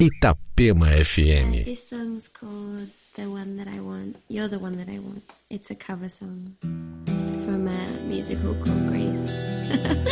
Itapema FM. This song's called The One That I Want. You're the One That I Want. It's a cover song from a musical called Grace.